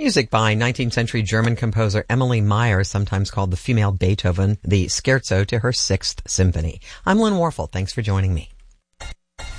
Music by 19th century German composer Emily Meyer, sometimes called the female Beethoven, the Scherzo to her Sixth Symphony. I'm Lynn Warfel. Thanks for joining me.